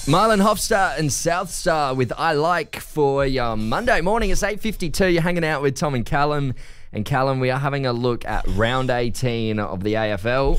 Marlon Hofstar and South Star with I Like for your Monday morning. It's 8:52. You're hanging out with Tom and Callum. And Callum, we are having a look at round 18 of the AFL.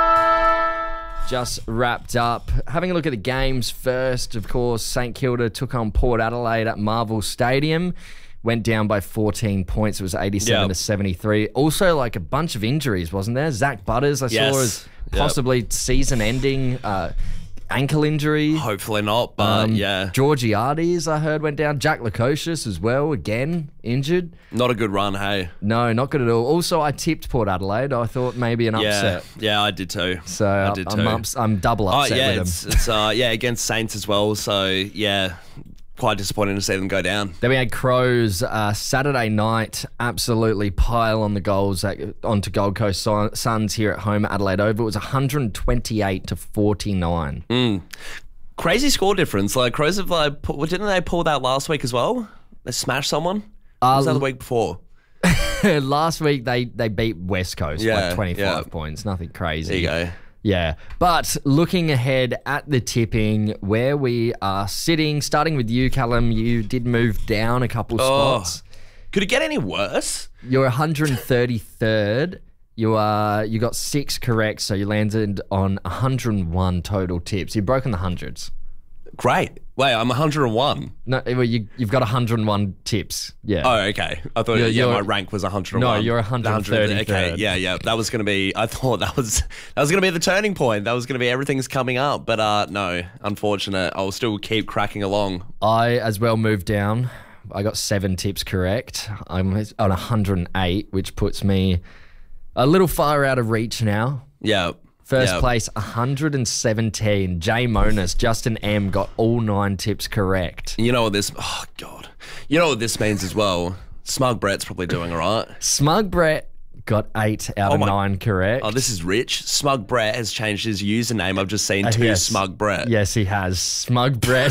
Just wrapped up. Having a look at the games first, of course, St Kilda took on Port Adelaide at Marvel Stadium. Went down by 14 points. It was 87 to 73. Also, like a bunch of injuries, wasn't there? Zach Butters, I saw, as possibly season-ending ankle injury. Hopefully not, but yeah. Georgiades, I heard, went down. Jack Lukosius as well, again, injured. Not a good run, hey? No, not good at all. Also, I tipped Port Adelaide. I thought maybe an upset. Yeah, I did too. So I did too. I'm double upset with them. It's against Saints as well. So yeah, quite disappointing to see them go down. Then we had Crows Saturday night, absolutely pile on the goals onto Gold Coast Suns here at home at Adelaide Oval. It was 128 to 49. Crazy score difference. Like Crows have didn't they pull that last week as well? They smashed someone. Was that the week before? Last week they beat West Coast like 25 points. Nothing crazy. There you go. Yeah, but looking ahead at the tipping, where we are sitting, starting with you, Callum, you did move down a couple spots. Could it get any worse? You're 133rd. You got 6 correct, so you landed on 101 total tips. You've broken the hundreds. Great. Wait, I'm 101. No, well, you've got 101 tips. Yeah. Oh, okay. I thought my rank was 101. No, you're 133rd. Okay, yeah. That was going to be. I thought that was going to be the turning point. That was going to be everything's coming up. But no, unfortunate. I'll still keep cracking along. I as well moved down. I got 7 tips correct. I'm on 108, which puts me a little far out of reach now. Yeah. First place, 117. Jay Monas, Justin M got all 9 tips correct. You know what this... Oh, God. You know what this means as well? Smug Brett's probably doing all right. Smug Brett got 8 out of 9 correct. Oh, this is rich. Smug Brett has changed his username. I've just seen to Smug Brett. Yes, he has. Smug Brett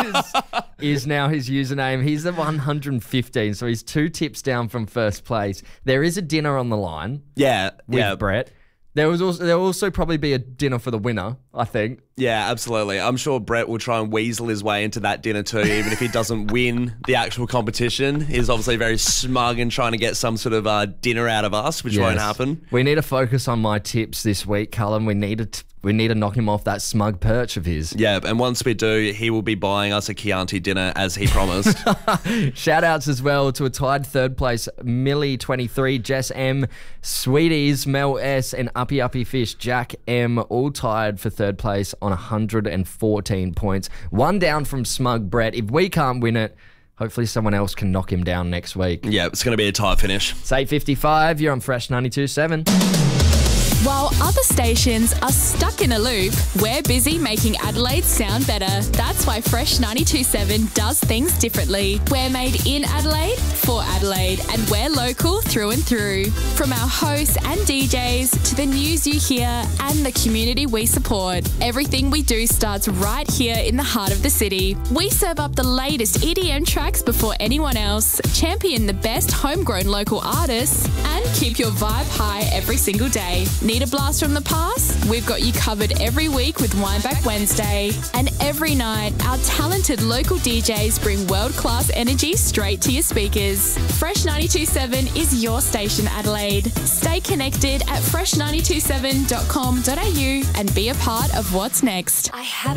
is now his username. He's at 115, so he's 2 tips down from first place. There is a dinner on the line with Brett. There'll also probably be a dinner for the winner, I think. Yeah, absolutely. I'm sure Brett will try and weasel his way into that dinner too, even if he doesn't win the actual competition. He's obviously very smug and trying to get some sort of dinner out of us, which won't happen. We need to focus on my tips this week, Callum. We need to knock him off that smug perch of his. Yeah, and once we do, he will be buying us a Chianti dinner as he promised. Shout outs as well to a tied 3rd place, Millie 23, Jess M, Sweeties, Mel S, and Uppy Fish, Jack M, all tied for 3rd place on 114 points. 1 down from Smug Brett. If we can't win it, hopefully someone else can knock him down next week. Yeah, it's going to be a tight finish. It's 8:55. You're on Fresh 92.7. While other stations are stuck in a loop, we're busy making Adelaide sound better. That's why Fresh 92.7 does things differently. We're made in Adelaide, for Adelaide, and we're local through and through. From our hosts and DJs to the news you hear and the community we support, everything we do starts right here in the heart of the city. We serve up the latest EDM tracks before anyone else, champion the best homegrown local artists, and keep your vibe high every single day. Need a blast from the past? We've got you covered every week with Wineback Wednesday. And every night, our talented local DJs bring world-class energy straight to your speakers. Fresh 92.7 is your station, Adelaide. Stay connected at fresh927.com.au and be a part of what's next.